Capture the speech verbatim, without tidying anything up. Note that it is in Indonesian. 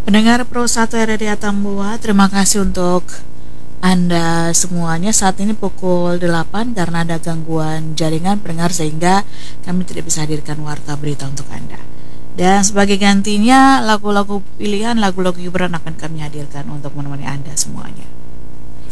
Pendengar Pro satu R R I Atambua, terima kasih untuk Anda semuanya. Saat ini pukul delapan karena ada gangguan jaringan pendengar sehingga kami tidak bisa hadirkan warta berita untuk Anda. Dan sebagai gantinya, lagu-lagu pilihan, lagu-lagu hiburan akan kami hadirkan untuk menemani Anda semuanya.